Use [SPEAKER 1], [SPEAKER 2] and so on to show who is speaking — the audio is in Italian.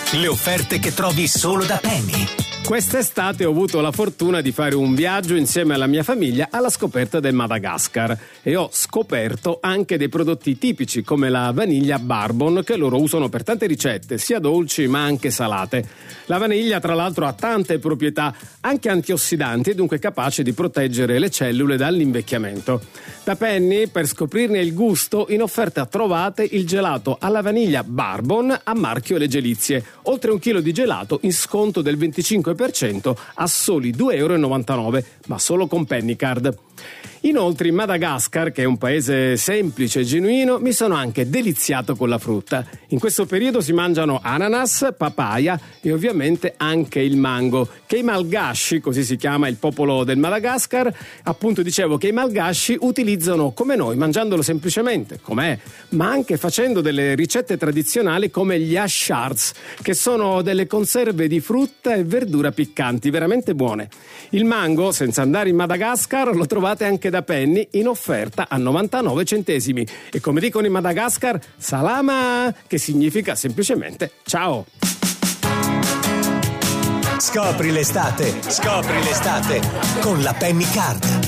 [SPEAKER 1] Le offerte che trovi solo da Penny.
[SPEAKER 2] Quest'estate ho avuto la fortuna di fare un viaggio insieme alla mia famiglia alla scoperta del Madagascar e ho scoperto anche dei prodotti tipici come la vaniglia bourbon che loro usano per tante ricette, sia dolci ma anche salate. La vaniglia tra l'altro ha tante proprietà anche antiossidanti e dunque capace di proteggere le cellule dall'invecchiamento. Da Penny, per scoprirne il gusto, in offerta trovate il gelato alla vaniglia bourbon a marchio Le Gelizie, oltre 1 chilo di gelato in sconto del 25% a soli 2,99 €, ma solo con Pennycard. Inoltre in Madagascar, che è un paese semplice e genuino, mi sono anche deliziato con la frutta. In questo periodo si mangiano ananas, papaya e ovviamente anche il mango, che i malgashi, così si chiama il popolo del Madagascar, appunto dicevo che i malgashi utilizzano come noi, mangiandolo semplicemente, com'è, ma anche facendo delle ricette tradizionali come gli ashards, che sono delle conserve di frutta e verdura piccanti, veramente buone. Il mango, senza andare in Madagascar, lo trovate anche da Penny in offerta a 99 centesimi e come dicono in Madagascar, salama, che significa semplicemente ciao.
[SPEAKER 1] Scopri l'estate con la Pennycard.